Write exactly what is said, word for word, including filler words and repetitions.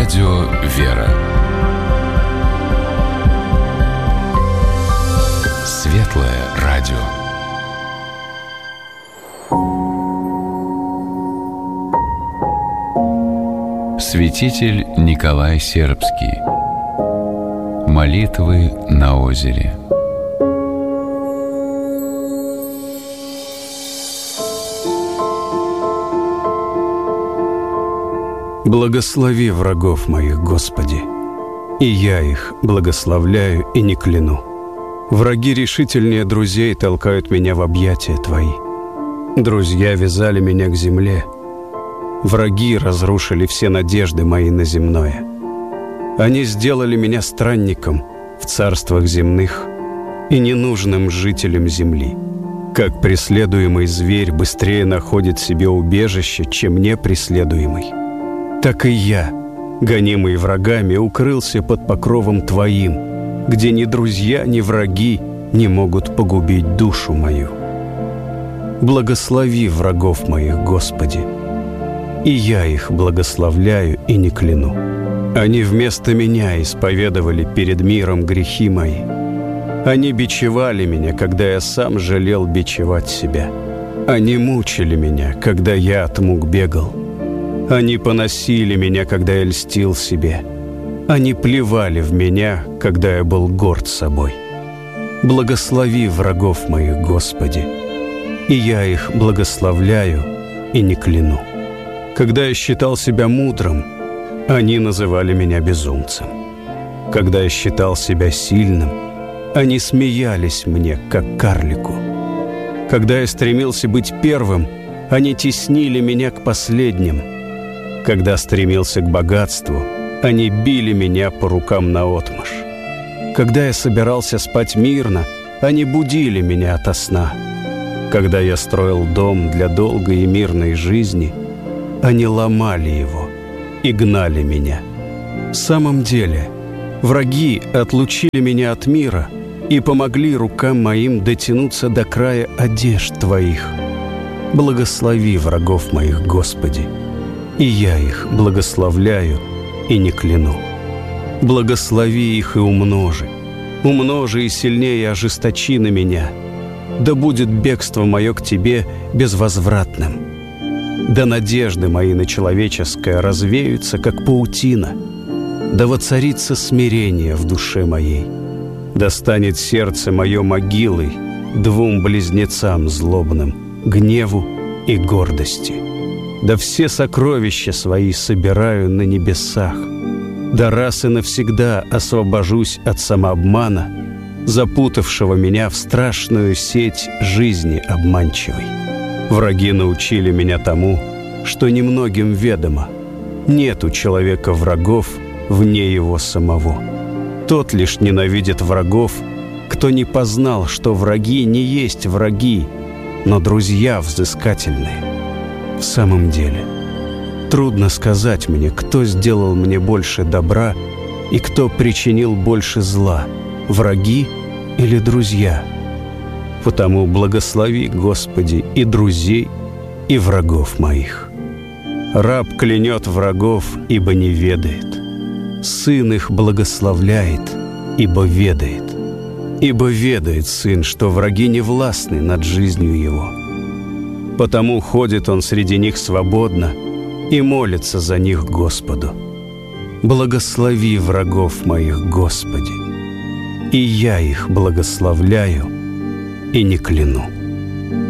Радио «Вера». Светлое радио. Святитель Николай Сербский. Молитвы на озере. Благослови врагов моих, Господи, и я их благословляю и не кляну. Враги решительнее друзей толкают меня в объятия Твои. Друзья вязали меня к земле. Враги разрушили все надежды мои на земное. Они сделали меня странником в царствах земных и ненужным жителем земли. Как преследуемый зверь быстрее находит себе убежище, чем непреследуемый, так и я, гонимый врагами, укрылся под покровом Твоим, где ни друзья, ни враги не могут погубить душу мою. Благослови врагов моих, Господи, и я их благословляю и не кляну. Они вместо меня исповедовали перед миром грехи мои. Они бичевали меня, когда я сам жалел бичевать себя. Они мучили меня, когда я от мук бегал. Они поносили меня, когда я льстил себе. Они плевали в меня, когда я был горд собой. Благослови врагов моих, Господи, и я их благословляю и не кляну. Когда я считал себя мудрым, они называли меня безумцем. Когда я считал себя сильным, они смеялись мне, как карлику. Когда я стремился быть первым, они теснили меня к последним. Когда стремился к богатству, они били меня по рукам наотмашь. Когда я собирался спать мирно, они будили меня ото сна. Когда я строил дом для долгой и мирной жизни, они ломали его и гнали меня. В самом деле, враги отлучили меня от мира и помогли рукам моим дотянуться до края одежд Твоих. Благослови врагов моих, Господи, и я их благословляю и не кляну. Благослови их и умножи, умножи и сильнее ожесточи на меня. Да будет бегство мое к Тебе безвозвратным. Да надежды мои на человеческое развеются, как паутина. Да воцарится смирение в душе моей. Да станет сердце мое могилой двум близнецам злобным, гневу и гордости. Да все сокровища свои собираю на небесах. Да раз и навсегда освобожусь от самообмана, запутавшего меня в страшную сеть жизни обманчивой. Враги научили меня тому, что немногим ведомо. Нет у человека врагов вне его самого. Тот лишь ненавидит врагов, кто не познал, что враги не есть враги, но друзья взыскательные. В самом деле, трудно сказать мне, кто сделал мне больше добра и кто причинил больше зла, враги или друзья. Потому благослови, Господи, и друзей, и врагов моих. Раб клянет врагов, ибо не ведает. Сын их благословляет, ибо ведает. Ибо ведает сын, что враги не властны над жизнью его. Потому ходит он среди них свободно и молится за них Господу. Благослови врагов моих, Господи, и я их благословляю и не кляну.